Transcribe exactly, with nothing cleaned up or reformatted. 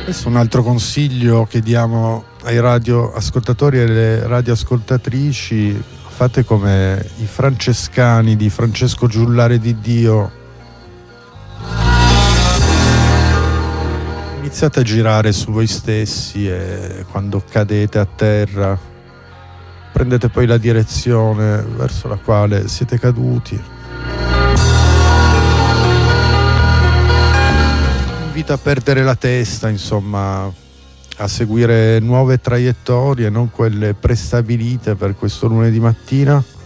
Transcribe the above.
Questo è un altro consiglio che diamo ai radioascoltatori e alle radioascoltatrici: fate come i francescani di Francesco Giullare di Dio. Iniziate a girare su voi stessi e quando cadete a terra prendete poi la direzione verso la quale siete caduti. Invita a perdere la testa, insomma, a seguire nuove traiettorie, non quelle prestabilite per questo lunedì mattina.